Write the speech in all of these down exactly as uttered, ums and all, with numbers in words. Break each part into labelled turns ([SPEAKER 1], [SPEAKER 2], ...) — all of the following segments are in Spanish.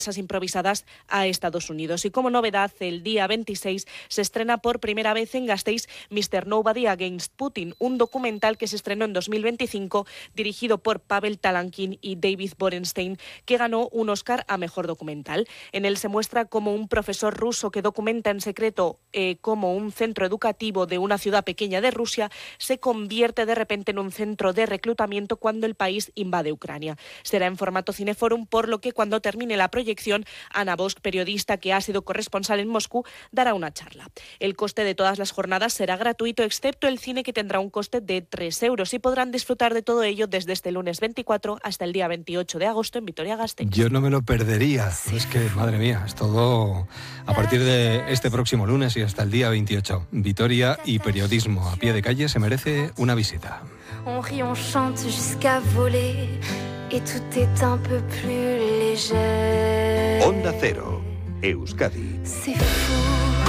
[SPEAKER 1] improvisadas a Estados Unidos. Y como novedad, el día veintiséis se estrena por primera vez en Gasteiz mister Nobody Against Putin, un documental que se estrenó en dos mil veinticinco, dirigido por Pavel Talankin y David Borenstein, que ganó un Oscar a Mejor Documental. En él se muestra cómo un profesor ruso que documenta en secreto eh, cómo un centro educativo de una ciudad pequeña de Rusia se convierte de repente en un centro de reclutamiento cuando el país invade Ucrania. Será en formato Cineforum, por lo que cuando termine la proyección, Ana Bosch, periodista que ha sido corresponsal en Moscú, dará una charla. El coste de todas las jornadas será gratuito, excepto el cine, que tendrá un coste de tres euros, y podrán disfrutar de todo ello desde este lunes veinticuatro hasta el día veintiocho de agosto en Vitoria-Gasteiz.
[SPEAKER 2] Yo no me lo perdería. Es que, madre mía, es todo a partir de este próximo lunes y hasta el día veintiocho. Vitoria y periodismo a pie de calle se merece una visita.
[SPEAKER 3] On rit, on chante jusqu'à voler et tout est un peu plus léger.
[SPEAKER 4] Onda Cero, Euskadi.
[SPEAKER 3] C'est fou.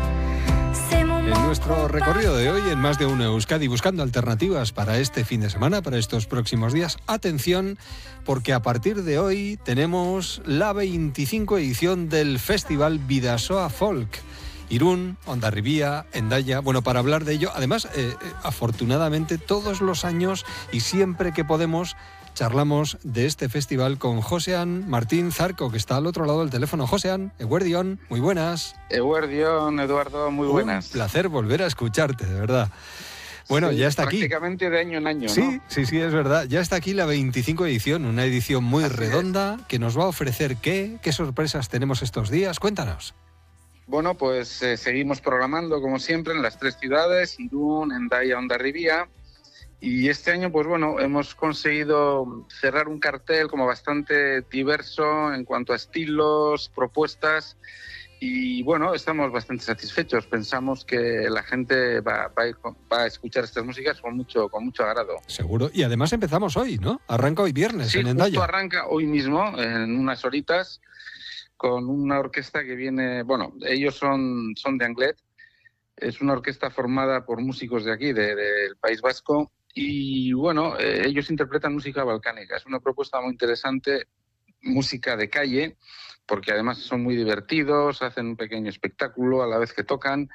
[SPEAKER 2] En nuestro recorrido de hoy, en Más de Uno Euskadi, buscando alternativas para este fin de semana, para estos próximos días. Atención, porque a partir de hoy tenemos la veinticinco edición del Festival Bidasoa Folk. Irún, Hondarribía, Hendaya. Bueno, para hablar de ello, además, eh, afortunadamente, todos los años y siempre que podemos, charlamos de este festival con Josean Martín Zarco, que está al otro lado del teléfono. Josean, Eguerdión, muy buenas.
[SPEAKER 5] Eguerdión, Eduardo, muy buenas.
[SPEAKER 2] Un placer volver a escucharte, de verdad. Bueno,
[SPEAKER 5] sí,
[SPEAKER 2] ya está aquí.
[SPEAKER 5] Prácticamente de año en año, ¿no?
[SPEAKER 2] Sí, sí, sí, es verdad. Ya está aquí la veinticinco edición, una edición muy Así redonda, es. que nos va a ofrecer ¿qué? ¿Qué sorpresas tenemos estos días? Cuéntanos.
[SPEAKER 5] Bueno, pues eh, seguimos programando, como siempre, en las tres ciudades, Irún, Hendaya, Hondarribía. Y este año, pues bueno, hemos conseguido cerrar un cartel como bastante diverso en cuanto a estilos, propuestas. Y bueno, estamos bastante satisfechos. Pensamos que la gente va, va, a, ir, va a escuchar estas músicas con mucho, con mucho agrado.
[SPEAKER 2] Seguro. Y además empezamos hoy, ¿no? Arranca hoy viernes
[SPEAKER 5] sí,
[SPEAKER 2] en Hendaya.
[SPEAKER 5] Sí, justo arranca hoy mismo, en unas horitas, con una orquesta que viene... Bueno, ellos son, son de Anglet. Es una orquesta formada por músicos de aquí, de, del País Vasco. Y bueno, eh, ellos interpretan música balcánica. Es una propuesta muy interesante, música de calle, porque además son muy divertidos, hacen un pequeño espectáculo a la vez que tocan.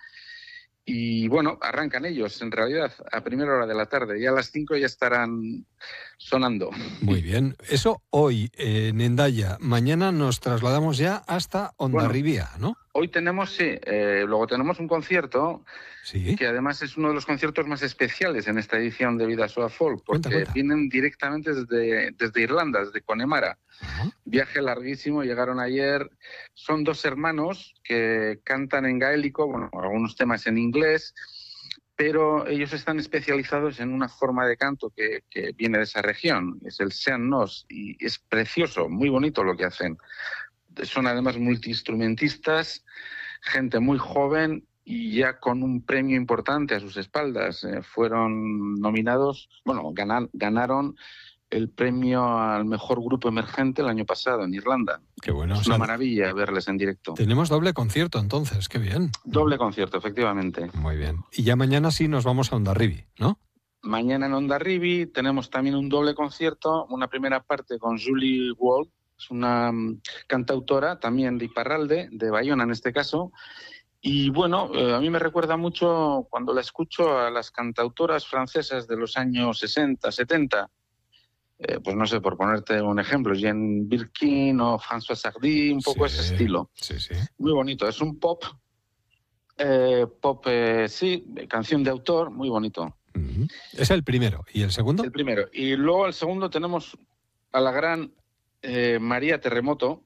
[SPEAKER 5] Y bueno, arrancan ellos, en realidad, a primera hora de la tarde. Y a las cinco ya estarán sonando.
[SPEAKER 2] Muy bien. Eso hoy en Hendaya. Mañana nos trasladamos ya hasta Hondarribía, bueno, ¿no?
[SPEAKER 5] Hoy tenemos, sí. Eh, luego tenemos un concierto,
[SPEAKER 2] sí,
[SPEAKER 5] que además es uno de los conciertos más especiales en esta edición de Bidasoa Folk, porque cuenta, cuenta. vienen directamente desde, desde Irlanda, desde Connemara. Uh-huh. Viaje larguísimo, llegaron ayer. Son dos hermanos que cantan en gaélico, bueno, algunos temas en inglés, pero ellos están especializados en una forma de canto que, que viene de esa región, es el Sean Nos, y es precioso, muy bonito lo que hacen. Son además multiinstrumentistas, gente muy joven y ya con un premio importante a sus espaldas. Eh, fueron nominados, bueno, ganan, ganaron el premio al mejor grupo emergente el año pasado en Irlanda.
[SPEAKER 2] Qué bueno.
[SPEAKER 5] Es
[SPEAKER 2] o
[SPEAKER 5] una
[SPEAKER 2] sea,
[SPEAKER 5] maravilla verles en directo.
[SPEAKER 2] Tenemos doble concierto entonces, qué bien.
[SPEAKER 5] Doble concierto, efectivamente.
[SPEAKER 2] Muy bien. Y ya mañana sí nos vamos a Hondarribí, ¿no?
[SPEAKER 5] Mañana en Hondarribí tenemos también un doble concierto, una primera parte con Julie Wald, es una um, cantautora también de Iparralde, de Bayona en este caso. Y bueno, eh, a mí me recuerda mucho cuando la escucho a las cantautoras francesas de los años sesenta, setenta. Eh, pues no sé, por ponerte un ejemplo, Jeanne Birkin o François Sardy, un poco
[SPEAKER 2] sí,
[SPEAKER 5] ese estilo.
[SPEAKER 2] Sí, sí.
[SPEAKER 5] Muy bonito, es un pop, eh, pop, eh, sí, canción de autor, muy bonito.
[SPEAKER 2] Uh-huh. Es el primero. ¿Y el segundo?
[SPEAKER 5] El primero. Y luego el segundo tenemos a la gran eh, María Terremoto,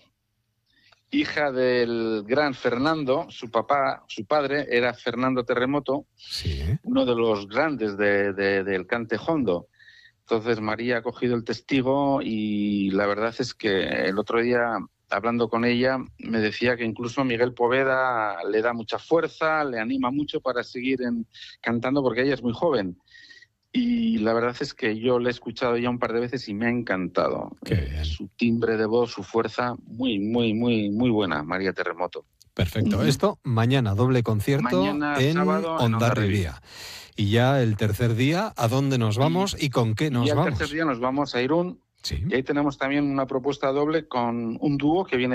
[SPEAKER 5] hija del gran Fernando, su papá, su padre era Fernando Terremoto,
[SPEAKER 2] sí,
[SPEAKER 5] uno de los grandes de, de, del cante hondo. Entonces María ha cogido el testigo y la verdad es que el otro día, hablando con ella, me decía que incluso Miguel Poveda le da mucha fuerza, le anima mucho para seguir en, cantando porque ella es muy joven. Y la verdad es que yo le he escuchado ya un par de veces y me ha encantado.
[SPEAKER 2] Eh,
[SPEAKER 5] su timbre de voz, su fuerza, muy, muy, muy, muy buena, María Terremoto.
[SPEAKER 2] Perfecto. Uh-huh. Esto mañana, doble concierto
[SPEAKER 5] mañana,
[SPEAKER 2] en
[SPEAKER 5] sábado,
[SPEAKER 2] Hondarribía. Y ya el tercer día, ¿a dónde nos vamos y, y con qué nos
[SPEAKER 5] y
[SPEAKER 2] vamos?
[SPEAKER 5] Y el tercer día nos vamos a Irún,
[SPEAKER 2] Sí.
[SPEAKER 5] Y ahí tenemos también una propuesta doble con un dúo que viene